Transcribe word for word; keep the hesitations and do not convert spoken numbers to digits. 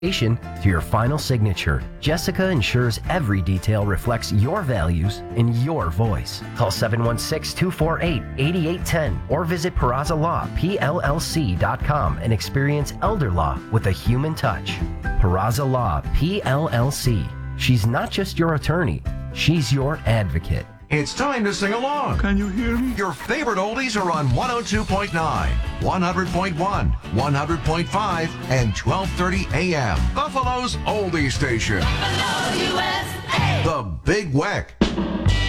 to your final signature. Jessica ensures every detail reflects your values and your voice. Call seven one six, two four eight, eight eight one zero or visit Peraza Law P L L C dot com and experience elder law with a human touch. Peraza Law P L L C. She's not just your attorney, she's your advocate. It's time to sing along. Can you hear me? Your favorite oldies are on one oh two point nine, one hundred point one, one hundred point five, and twelve thirty A M. Buffalo's oldie station. Buffalo, U S A. The Big Weck.